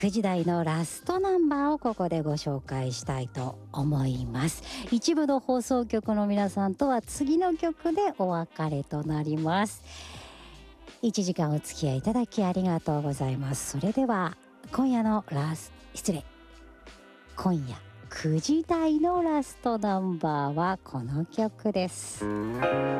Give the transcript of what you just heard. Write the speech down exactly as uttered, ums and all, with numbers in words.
くじ台のラストナンバーをここでご紹介したいと思います。一部の放送局の皆さんとは次の曲でお別れとなります。いちじかんお付き合いいただきありがとうございます。それでは今夜のラス失礼今夜くじ台のラストナンバーはこの曲です。